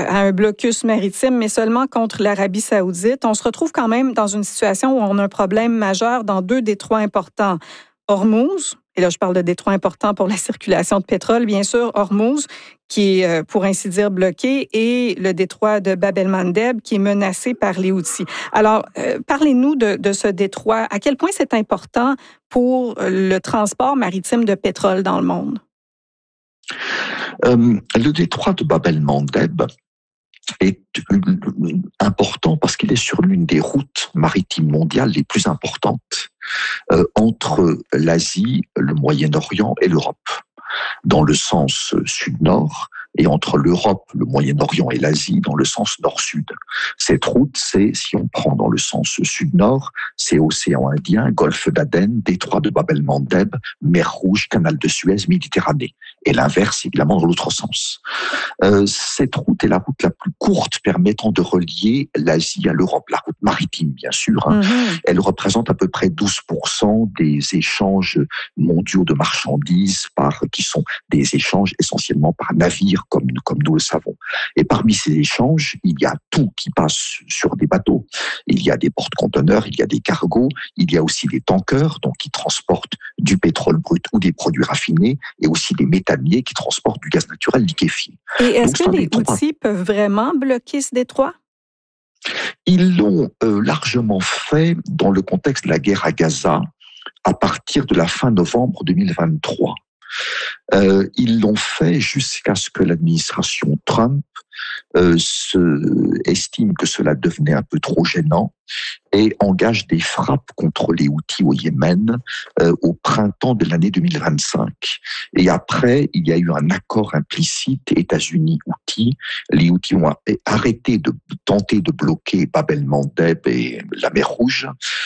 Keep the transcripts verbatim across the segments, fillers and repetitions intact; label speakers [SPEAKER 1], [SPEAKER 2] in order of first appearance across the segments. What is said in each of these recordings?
[SPEAKER 1] à un blocus maritime, mais seulement contre l'Arabie saoudite. On se retrouve quand même dans une situation où on a un problème majeur dans deux détroits importants. Hormuz, et là je parle de détroit important pour la circulation de pétrole, bien sûr, Hormuz, qui est, pour ainsi dire, bloqué, et le détroit de Bab el-Mandeb, qui est menacé par les Houthis. Alors, euh, parlez-nous de, de ce détroit. À quel point c'est important pour le transport maritime de pétrole dans le monde?
[SPEAKER 2] Euh, le détroit de Bab el-Mandeb est important parce qu'il est sur l'une des routes maritimes mondiales les plus importantes euh, entre l'Asie, le Moyen-Orient et l'Europe, dans le sens sud-nord, et entre l'Europe, le Moyen-Orient et l'Asie dans le sens nord-sud. Cette route, c'est, si on prend dans le sens sud-nord, c'est océan Indien, golfe d'Aden, détroit de Bab el-Mandeb, mer Rouge, canal de Suez, Méditerranée. Et l'inverse, évidemment, dans l'autre sens. Euh, cette route est la route la plus courte permettant de relier l'Asie à l'Europe, la route maritime, bien sûr. Hein. Mm-hmm. Elle représente à peu près douze pour cent des échanges mondiaux de marchandises, par, qui sont des échanges essentiellement par navire, comme, comme nous le savons. Et parmi ces échanges, il y a tout qui passe sur des bateaux. Il y a des porte-conteneurs, il y a des cargos, il y a aussi des tankers, donc qui transportent du pétrole brut ou des produits raffinés, et aussi des méthaniers qui transportent du gaz naturel liquéfié.
[SPEAKER 1] Et est-ce donc, que les Houthis peuvent vraiment bloquer ce détroit?
[SPEAKER 2] Ils l'ont euh, largement fait dans le contexte de la guerre à Gaza à partir de la fin novembre deux mille vingt-trois. Euh, ils l'ont fait jusqu'à ce que l'administration Trump euh, se, estime que cela devenait un peu trop gênant et engage des frappes contre les Houthis au Yémen euh, au printemps de l'année deux mille vingt-cinq. Et après, il y a eu un accord implicite États-Unis-Houthis. Les Houthis ont arrêté de tenter de bloquer Bab el-Mandeb et la mer Rouge,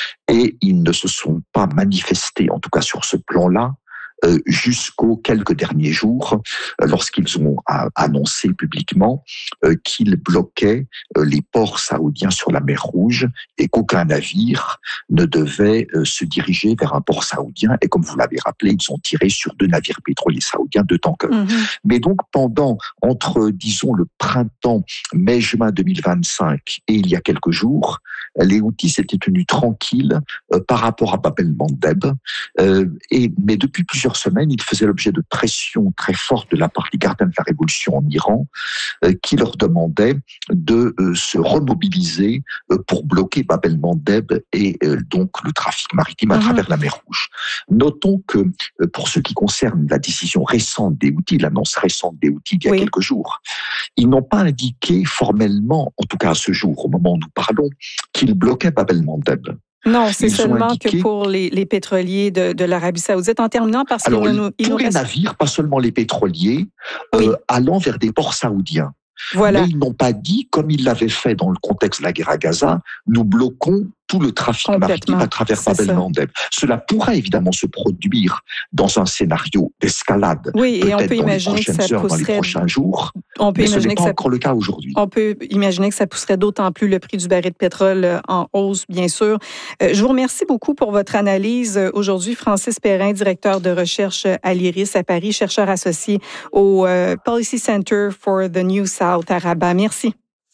[SPEAKER 2] et ils ne se sont pas manifestés, en tout cas sur ce plan-là, Euh, jusqu'aux quelques derniers jours, euh, lorsqu'ils ont a, annoncé publiquement euh, qu'ils bloquaient euh, les ports saoudiens sur la mer Rouge et qu'aucun navire ne devait euh, se diriger vers un port saoudien. Et comme vous l'avez rappelé, ils ont tiré sur deux navires pétroliers saoudiens, deux tankers. Mm-hmm. Mais donc, pendant, entre, disons, le printemps, mai-juin deux mille vingt-cinq et il y a quelques jours, les Houthis s'étaient tenus tranquilles euh, par rapport à Bab el-Mandeb. Euh, et, mais depuis plusieurs semaines, ils faisaient l'objet de pressions très fortes de la part des gardiens de la révolution en Iran, euh, qui leur demandaient de euh, se remobiliser euh, pour bloquer Bab el-Mandeb et euh, donc le trafic maritime à mmh. travers la mer Rouge. Notons que euh, pour ce qui concerne la décision récente des Houthis, l'annonce récente des Houthis d'il y a oui. quelques jours, ils n'ont pas indiqué formellement, en tout cas à ce jour, au moment où nous parlons, qu'ils bloquaient Bab el-Mandeb.
[SPEAKER 1] Non, c'est
[SPEAKER 2] ils
[SPEAKER 1] seulement
[SPEAKER 2] indiqué...
[SPEAKER 1] que pour les, les pétroliers de, de l'Arabie saoudite. En terminant, parce
[SPEAKER 2] Alors,
[SPEAKER 1] qu'il nous, il
[SPEAKER 2] tous
[SPEAKER 1] nous
[SPEAKER 2] les
[SPEAKER 1] reste...
[SPEAKER 2] navires, pas seulement les pétroliers,
[SPEAKER 1] oui.
[SPEAKER 2] euh, allant vers des ports saoudiens.
[SPEAKER 1] Voilà.
[SPEAKER 2] Mais ils n'ont pas dit, comme ils l'avaient fait dans le contexte de la guerre à Gaza, nous bloquons tout le trafic maritime à travers Bab el-Mandeb. Cela pourrait évidemment se produire dans un scénario d'escalade.
[SPEAKER 1] Oui, et on peut imaginer que ça
[SPEAKER 2] heures,
[SPEAKER 1] pousserait...
[SPEAKER 2] dans les prochains jours.
[SPEAKER 1] On peut
[SPEAKER 2] mais
[SPEAKER 1] imaginer
[SPEAKER 2] ce n'est
[SPEAKER 1] que
[SPEAKER 2] pas
[SPEAKER 1] ça...
[SPEAKER 2] encore le cas aujourd'hui.
[SPEAKER 1] On peut imaginer que ça pousserait d'autant plus le prix du baril de pétrole en hausse, bien sûr. Je vous remercie beaucoup pour votre analyse aujourd'hui. Francis Perrin, directeur de recherche à l'Iris à Paris, chercheur associé au Policy Center for the New South à Rabat. Merci.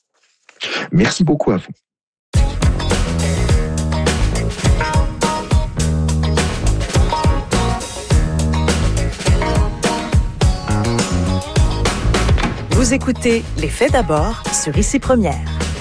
[SPEAKER 2] Merci beaucoup à vous.
[SPEAKER 3] Vous écoutez Les Faits d'abord sur Ici Première.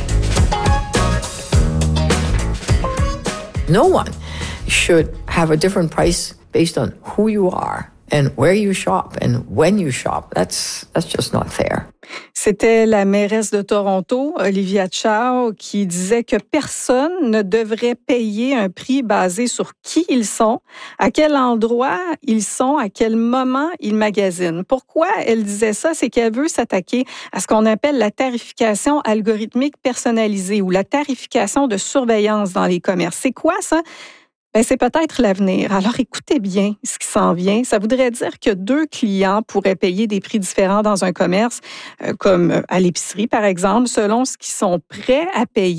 [SPEAKER 4] No one should have a different price based on who you are and where you shop and when you shop. That's that's just not fair.
[SPEAKER 1] C'était la mairesse de Toronto, Olivia Chow, qui disait que personne ne devrait payer un prix basé sur qui ils sont, à quel endroit ils sont, à quel moment ils magasinent. Pourquoi elle disait ça? C'est qu'elle veut s'attaquer à ce qu'on appelle la tarification algorithmique personnalisée ou la tarification de surveillance dans les commerces. C'est quoi ça? Ben, c'est peut-être l'avenir. Alors, écoutez bien ce qui s'en vient. Ça voudrait dire que deux clients pourraient payer des prix différents dans un commerce, euh, comme à l'épicerie, par exemple, selon ce qu'ils sont prêts à payer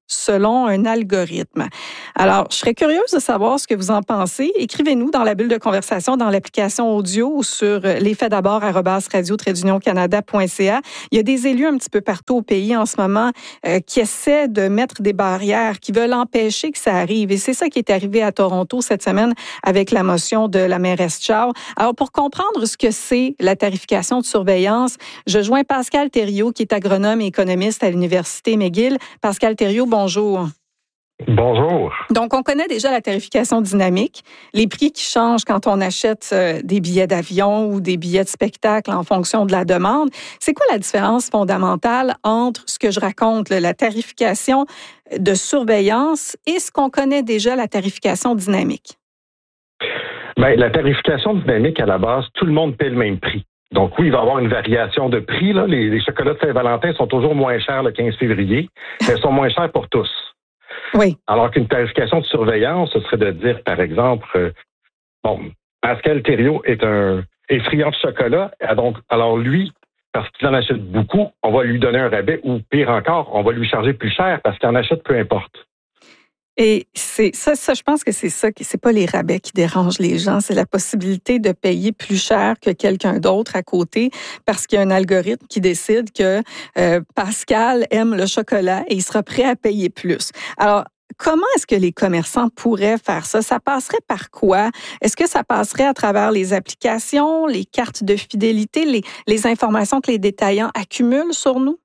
[SPEAKER 1] selon un algorithme. Alors, je serais curieuse de savoir ce que vous en pensez. Écrivez-nous dans la bulle de conversation, dans l'application audio ou sur lesfaits d'abord arobase radio trait d'union canada point c a. Il y a des élus un petit peu partout au pays en ce moment euh, qui essaient de mettre des barrières, qui veulent empêcher que ça arrive. Et c'est ça qui est arrivé à Toronto cette semaine avec la motion de la mairesse Chow. Alors, pour comprendre ce que c'est la tarification de surveillance, je joins Pascal Thériault, qui est agronome et économiste à l'Université McGill. Pascal Thériault, bonjour.
[SPEAKER 5] Bonjour.
[SPEAKER 1] Donc, on connaît déjà la tarification dynamique, les prix qui changent quand on achète euh, des billets d'avion ou des billets de spectacle en fonction de la demande. C'est quoi la différence fondamentale entre ce que je raconte, là, la tarification de surveillance, et ce qu'on connaît déjà, la tarification dynamique?
[SPEAKER 5] Bien, la tarification dynamique, à la base, tout le monde paie le même prix. Donc oui, il va y avoir une variation de prix. Là. Les, les chocolats de Saint-Valentin sont toujours moins chers le quinze février, mais ils sont moins chers pour tous.
[SPEAKER 1] Oui.
[SPEAKER 5] Alors qu'une tarification de surveillance, ce serait de dire, par exemple, euh, bon, Pascal Thériault est un est friand de chocolat, donc alors lui, parce qu'il en achète beaucoup, on va lui donner un rabais, ou pire encore, on va lui charger plus cher parce qu'il en achète peu importe.
[SPEAKER 1] Et c'est ça, ça, je pense que c'est ça, c'est pas les rabais qui dérangent les gens, c'est la possibilité de payer plus cher que quelqu'un d'autre à côté parce qu'il y a un algorithme qui décide que euh, Pascal aime le chocolat et il sera prêt à payer plus. Alors, comment est-ce que les commerçants pourraient faire ça? Ça passerait par quoi? Est-ce que ça passerait à travers les applications, les cartes de fidélité, les, les informations que les détaillants accumulent sur nous?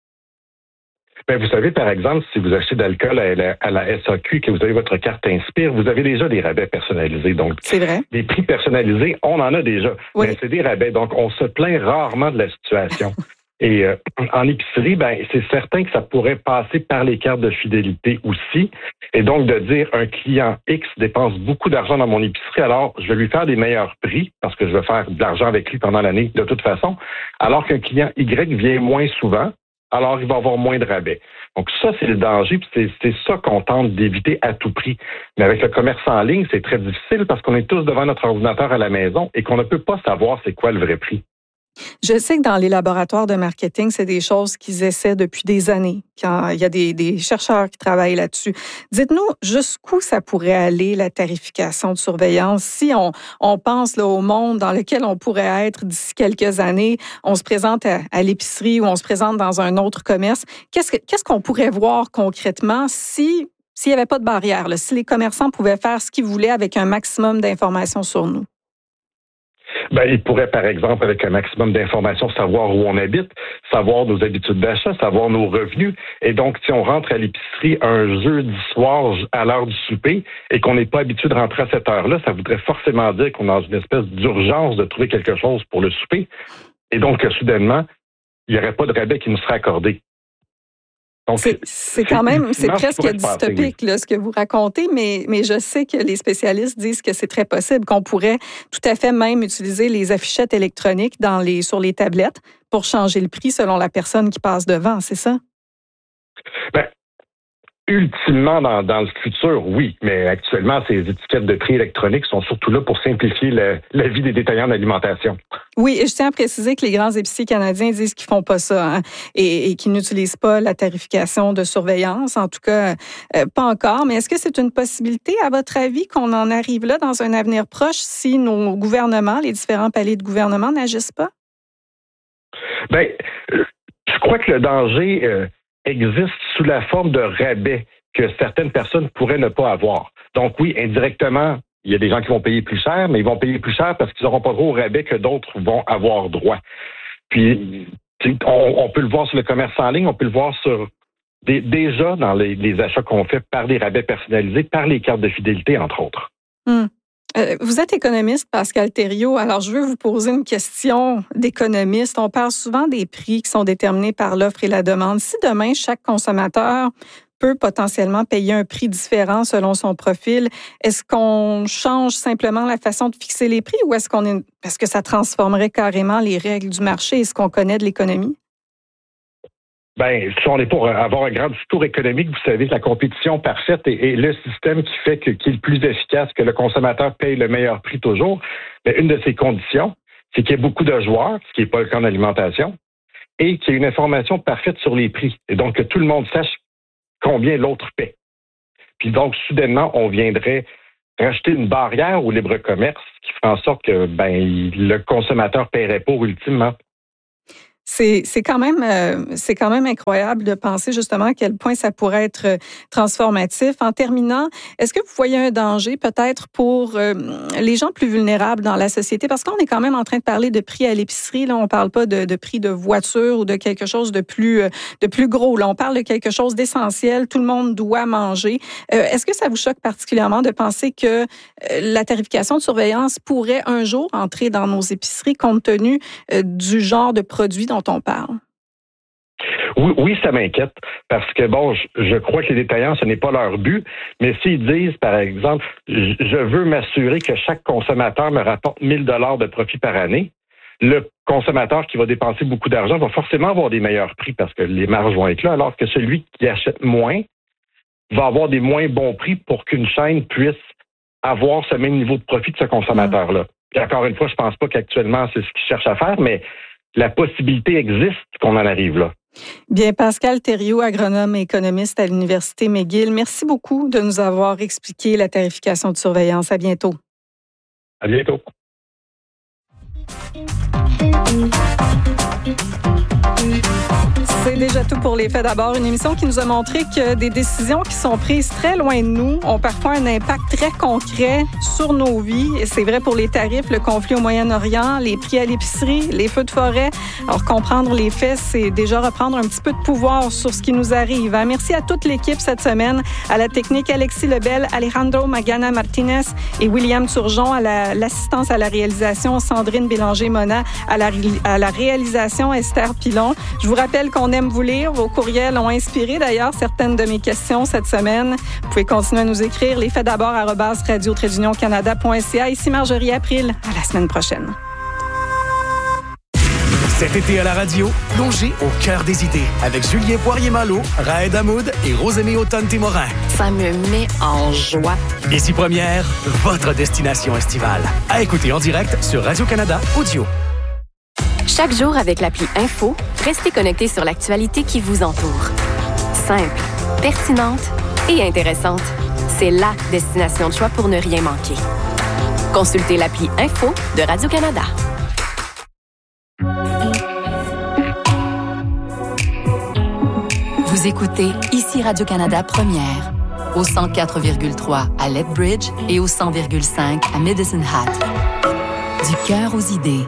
[SPEAKER 5] Bien, vous savez, par exemple, si vous achetez de l'alcool à la, à la S A Q et que vous avez votre carte Inspire, vous avez déjà des rabais personnalisés. Donc,
[SPEAKER 1] c'est vrai.
[SPEAKER 5] Des prix personnalisés, on en a déjà.
[SPEAKER 1] Oui.
[SPEAKER 5] Mais c'est des rabais. Donc, on se plaint rarement de la situation. Et euh, en épicerie, ben c'est certain que ça pourrait passer par les cartes de fidélité aussi. Et donc, de dire un client X dépense beaucoup d'argent dans mon épicerie, alors je vais lui faire des meilleurs prix parce que je vais faire de l'argent avec lui pendant l'année de toute façon, alors qu'un client Y vient moins souvent, alors il va avoir moins de rabais. Donc ça, c'est le danger, puis c'est, c'est ça qu'on tente d'éviter à tout prix. Mais avec le commerce en ligne, c'est très difficile parce qu'on est tous devant notre ordinateur à la maison et qu'on ne peut pas savoir c'est quoi le vrai prix.
[SPEAKER 1] Je sais que dans les laboratoires de marketing, c'est des choses qu'ils essaient depuis des années. Quand il y a des, des chercheurs qui travaillent là-dessus. Dites-nous jusqu'où ça pourrait aller, la tarification de surveillance, si on, on pense là, au monde dans lequel on pourrait être d'ici quelques années. On se présente à, à l'épicerie ou on se présente dans un autre commerce. Qu'est-ce, que, qu'est-ce qu'on pourrait voir concrètement si, s'il n'y avait pas de barrière, là, si les commerçants pouvaient faire ce qu'ils voulaient avec un maximum d'informations sur nous?
[SPEAKER 5] Ben, il pourrait, par exemple, avec un maximum d'informations, savoir où on habite, savoir nos habitudes d'achat, savoir nos revenus. Et donc, si on rentre à l'épicerie un jeudi soir à l'heure du souper et qu'on n'est pas habitué de rentrer à cette heure-là, ça voudrait forcément dire qu'on est dans une espèce d'urgence de trouver quelque chose pour le souper. Et donc, soudainement, il n'y aurait pas de rabais qui nous serait accordé. Donc,
[SPEAKER 1] c'est, c'est quand même, c'est presque dystopique là, ce que vous racontez, mais, mais je sais que les spécialistes disent que c'est très possible, qu'on pourrait tout à fait même utiliser les affichettes électroniques dans les, sur les tablettes pour changer le prix selon la personne qui passe devant, c'est ça?
[SPEAKER 5] Ben, ultimement, dans, dans le futur, oui, mais actuellement, ces étiquettes de prix électroniques sont surtout là pour simplifier le, la vie des détaillants d'alimentation.
[SPEAKER 1] Oui, et je tiens à préciser que les grands épiciers canadiens disent qu'ils font pas ça hein, et, et qu'ils n'utilisent pas la tarification de surveillance, en tout cas, euh, pas encore. Mais est-ce que c'est une possibilité, à votre avis, qu'on en arrive là dans un avenir proche si nos gouvernements, les différents paliers de gouvernement n'agissent pas?
[SPEAKER 5] Bien, je crois que le danger... Euh, existe sous la forme de rabais que certaines personnes pourraient ne pas avoir. Donc oui, indirectement, il y a des gens qui vont payer plus cher, mais ils vont payer plus cher parce qu'ils n'auront pas droit au rabais que d'autres vont avoir droit. Puis, on, on peut le voir sur le commerce en ligne, on peut le voir sur des, déjà dans les, les achats qu'on fait par des rabais personnalisés, par les cartes de fidélité, entre autres.
[SPEAKER 1] Hum. Euh, vous êtes économiste, Pascal Thériault. Alors, je veux vous poser une question d'économiste. On parle souvent des prix qui sont déterminés par l'offre et la demande. Si demain, chaque consommateur peut potentiellement payer un prix différent selon son profil, est-ce qu'on change simplement la façon de fixer les prix ou est-ce qu'on est... Est-ce que ça transformerait carrément les règles du marché et ce qu'on connaît de l'économie?
[SPEAKER 5] Ben, si on est pour avoir un grand discours économique, vous savez, la compétition parfaite et, et le système qui fait que, qui est le plus efficace, que le consommateur paye le meilleur prix toujours, ben, une de ces conditions, c'est qu'il y ait beaucoup de joueurs, ce qui n'est pas le cas en alimentation, et qu'il y ait une information parfaite sur les prix. Et donc, que tout le monde sache combien l'autre paie. Puis donc, soudainement, on viendrait rajouter une barrière au libre commerce qui ferait en sorte que ben le consommateur paierait pas ultimement.
[SPEAKER 1] C'est, c'est quand même, euh, c'est quand même incroyable de penser justement à quel point ça pourrait être transformatif. En terminant, est-ce que vous voyez un danger peut-être pour euh, les gens plus vulnérables dans la société? Parce qu'on est quand même en train de parler de prix à l'épicerie. Là, on parle pas de, de prix de voiture ou de quelque chose de plus, de plus gros. Là, on parle de quelque chose d'essentiel. Tout le monde doit manger. Euh, est-ce que ça vous choque particulièrement de penser que euh, la tarification de surveillance pourrait un jour entrer dans nos épiceries compte tenu euh, du genre de produits dont on parle?
[SPEAKER 5] Oui, oui, ça m'inquiète parce que, bon, je, je crois que les détaillants, ce n'est pas leur but, mais s'ils disent, par exemple, je veux m'assurer que chaque consommateur me rapporte mille dollars de profit par année, le consommateur qui va dépenser beaucoup d'argent va forcément avoir des meilleurs prix parce que les marges vont être là, alors que celui qui achète moins va avoir des moins bons prix pour qu'une chaîne puisse avoir ce même niveau de profit de ce consommateur-là. Puis encore une fois, je pense pas qu'actuellement, c'est ce qu'ils cherchent à faire, mais la possibilité existe qu'on en arrive là.
[SPEAKER 1] Bien, Pascal Thériault, agronome et économiste à l'Université McGill, merci beaucoup de nous avoir expliqué la tarification de surveillance. À bientôt.
[SPEAKER 5] À bientôt.
[SPEAKER 1] C'est déjà tout pour Les Faits d'abord, une émission qui nous a montré que des décisions qui sont prises très loin de nous ont parfois un impact très concret sur nos vies. Et c'est vrai pour les tarifs, le conflit au Moyen-Orient, les prix à l'épicerie, les feux de forêt. Alors, comprendre les faits, c'est déjà reprendre un petit peu de pouvoir sur ce qui nous arrive. Merci à toute l'équipe cette semaine, à la technique Alexis Lebel, Alejandro Magana Martinez et William Turgeon, à la, l'assistance à la réalisation, Sandrine Bélanger-Mona, à la, à la réalisation, Esther Pilon. Je vous rappelle qu'on aime vous lire. Vos courriels ont inspiré d'ailleurs certaines de mes questions cette semaine. Vous pouvez continuer à nous écrire. Les faits d'abord arobase radio trait d'union canada point c a. Ici Marjorie April. À la semaine prochaine.
[SPEAKER 6] Cet été à la radio, plongez au cœur des idées avec Julien Poirier-Malo, Raed Hamoud et Rosémée Automne-Témorin.
[SPEAKER 7] Ça me met en joie.
[SPEAKER 6] Ici Première, votre destination estivale. À écouter en direct sur Radio-Canada Audio.
[SPEAKER 7] Chaque jour avec l'appli Info, restez connectés sur l'actualité qui vous entoure. Simple, pertinente et intéressante. C'est la destination de choix pour ne rien manquer. Consultez l'appli Info de Radio-Canada.
[SPEAKER 8] Vous écoutez ici Radio-Canada Première, au cent quatre virgule trois à Lethbridge et au cent virgule cinq à Medicine Hat. Du cœur aux idées.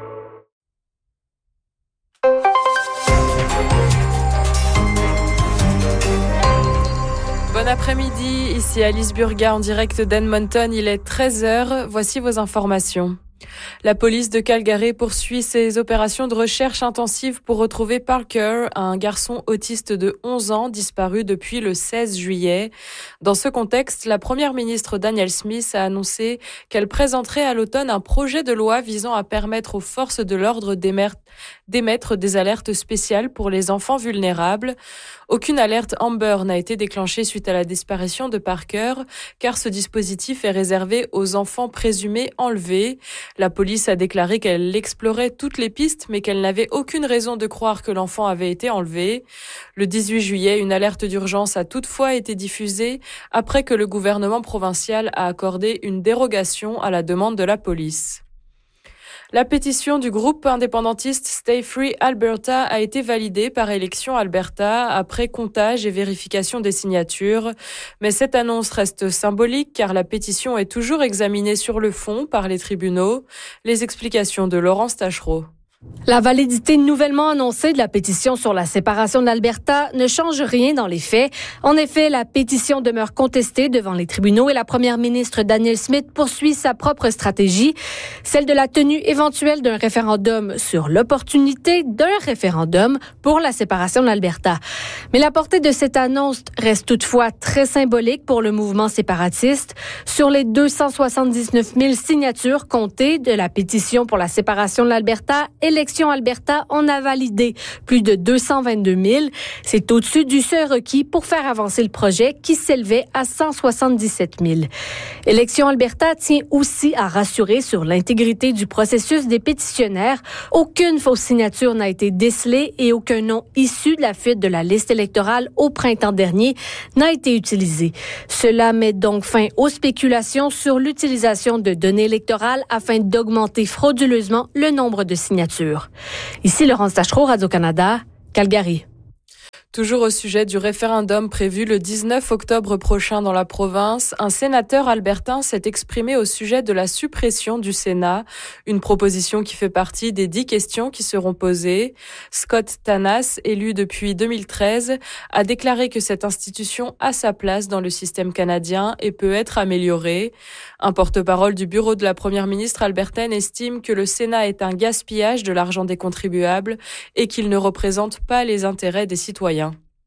[SPEAKER 9] Bon après-midi, ici Alice Burga en direct d'Edmonton, il est treize heures, voici vos informations. La police de Calgary poursuit ses opérations de recherche intensive pour retrouver Parker, un garçon autiste de onze ans disparu depuis le seize juillet. Dans ce contexte, la première ministre Danielle Smith a annoncé qu'elle présenterait à l'automne un projet de loi visant à permettre aux forces de l'ordre d'émettre des alertes spéciales pour les enfants vulnérables. Aucune alerte Amber n'a été déclenchée suite à la disparition de Parker, car ce dispositif est réservé aux enfants présumés enlevés. La police a déclaré qu'elle explorait toutes les pistes, mais qu'elle n'avait aucune raison de croire que l'enfant avait été enlevé. Le dix-huit juillet, une alerte d'urgence a toutefois été diffusée après que le gouvernement provincial a accordé une dérogation à la demande de la police. La pétition du groupe indépendantiste Stay Free Alberta a été validée par Élections Alberta après comptage et vérification des signatures. Mais cette annonce reste symbolique car la pétition est toujours examinée sur le fond par les tribunaux. Les explications de Laurence Tachereau.
[SPEAKER 10] La validité nouvellement annoncée de la pétition sur la séparation de l'Alberta ne change rien dans les faits. En effet, la pétition demeure contestée devant les tribunaux et la première ministre Danielle Smith poursuit sa propre stratégie, celle de la tenue éventuelle d'un référendum sur l'opportunité d'un référendum pour la séparation de l'Alberta. Mais la portée de cette annonce reste toutefois très symbolique pour le mouvement séparatiste. Sur les deux cent soixante-dix-neuf mille signatures comptées de la pétition pour la séparation de l'Alberta, Élections Alberta en a validé plus de deux cent vingt-deux mille. C'est au-dessus du seuil requis pour faire avancer le projet qui s'élevait à cent soixante-dix-sept mille. Élections Alberta tient aussi à rassurer sur l'intégrité du processus des pétitionnaires. Aucune fausse signature n'a été décelée et aucun nom issu de la fuite de la liste électorale au printemps dernier n'a été utilisé. Cela met donc fin aux spéculations sur l'utilisation de données électorales afin d'augmenter frauduleusement le nombre de signatures. Ici Laurence Tachereau, Radio-Canada, Calgary.
[SPEAKER 9] Toujours au sujet du référendum prévu le dix-neuf octobre prochain dans la province, un sénateur albertain s'est exprimé au sujet de la suppression du Sénat, une proposition qui fait partie des dix questions qui seront posées. Scott Tanas, élu depuis deux mille treize, a déclaré que cette institution a sa place dans le système canadien et peut être améliorée. Un porte-parole du bureau de la première ministre albertaine estime que le Sénat est un gaspillage de l'argent des contribuables et qu'il ne représente pas les intérêts des citoyens.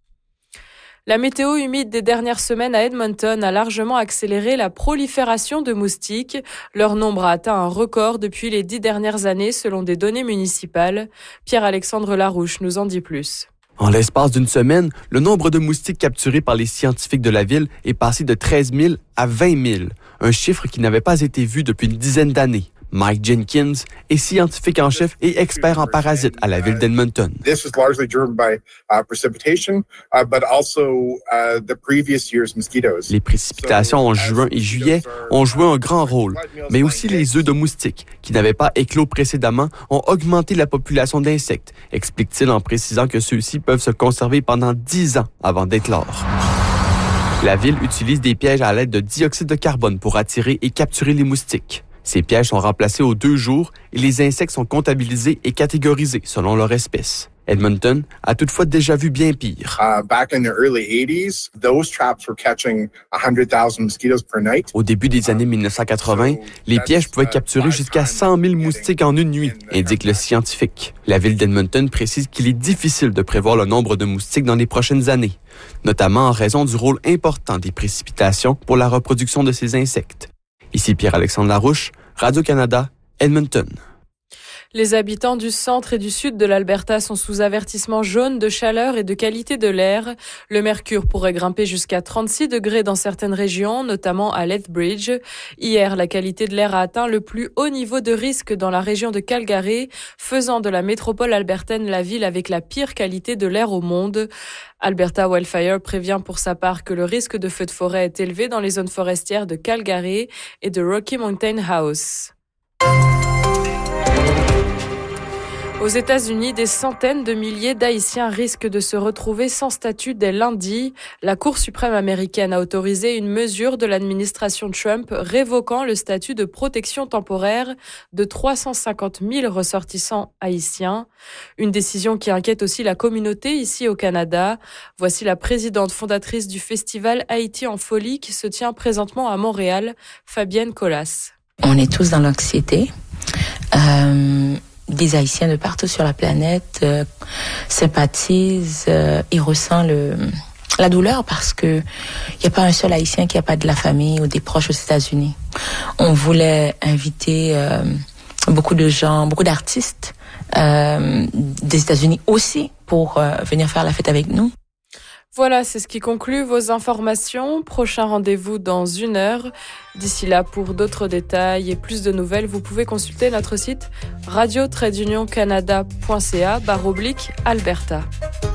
[SPEAKER 9] La météo humide des dernières semaines à Edmonton a largement accéléré la prolifération de moustiques. Leur nombre a atteint un record depuis les dix dernières années selon des données municipales. Pierre-Alexandre Larouche nous en dit plus.
[SPEAKER 11] En l'espace d'une semaine, le nombre de moustiques capturés par les scientifiques de la ville est passé de treize mille à vingt mille, un chiffre qui n'avait pas été vu depuis une dizaine d'années. Mike Jenkins est scientifique en chef et expert en parasites à la ville d'Edmonton.
[SPEAKER 12] This was largely driven by uh, precipitation, uh, but also uh, the previous year's mosquitoes.
[SPEAKER 11] Les précipitations en juin et juillet ont joué un grand rôle, mais aussi les œufs de moustiques, qui n'avaient pas éclos précédemment, ont augmenté la population d'insectes, explique-t-il en précisant que ceux-ci peuvent se conserver pendant dix ans avant d'éclore. La ville utilise des pièges à l'aide de dioxyde de carbone pour attirer et capturer les moustiques. Ces pièges sont remplacés aux deux jours et les insectes sont comptabilisés et catégorisés selon leur espèce. Edmonton a toutefois déjà vu bien pire.
[SPEAKER 12] Uh, back in the early eighties, those traps were catching one hundred thousand mosquitoes per night.
[SPEAKER 11] Au début des années mille neuf cent quatre-vingts, les pièges pouvaient capturer jusqu'à cent mille moustiques en une nuit, indique le scientifique. La ville d'Edmonton précise qu'il est difficile de prévoir le nombre de moustiques dans les prochaines années, notamment en raison du rôle important des précipitations pour la reproduction de ces insectes. Ici Pierre-Alexandre Larouche, Radio-Canada, Edmonton.
[SPEAKER 9] Les habitants du centre et du sud de l'Alberta sont sous avertissement jaune de chaleur et de qualité de l'air. Le mercure pourrait grimper jusqu'à trente-six degrés dans certaines régions, notamment à Lethbridge. Hier, la qualité de l'air a atteint le plus haut niveau de risque dans la région de Calgary, faisant de la métropole albertaine la ville avec la pire qualité de l'air au monde. Alberta Wildfire prévient pour sa part que le risque de feux de forêt est élevé dans les zones forestières de Calgary et de Rocky Mountain House. Aux États-Unis, des centaines de milliers d'Haïtiens risquent de se retrouver sans statut dès lundi. La Cour suprême américaine a autorisé une mesure de l'administration Trump révoquant le statut de protection temporaire de trois cent cinquante mille ressortissants haïtiens. Une décision qui inquiète aussi la communauté ici au Canada. Voici la présidente fondatrice du festival Haïti en folie qui se tient présentement à Montréal, Fabienne Collas.
[SPEAKER 13] On est tous dans l'anxiété. Euh... Des Haïtiens de partout sur la planète euh, sympathisent euh, et ressentent le, la douleur parce que il n'y a pas un seul Haïtien qui n'a pas de la famille ou des proches aux États-Unis. On voulait inviter euh, beaucoup de gens, beaucoup d'artistes euh, des États-Unis aussi pour euh, venir faire la fête avec nous.
[SPEAKER 9] Voilà, c'est ce qui conclut vos informations. Prochain rendez-vous dans une heure. D'ici là, pour d'autres détails et plus de nouvelles, vous pouvez consulter notre site radio tiret union canada point c a barre oblique Alberta.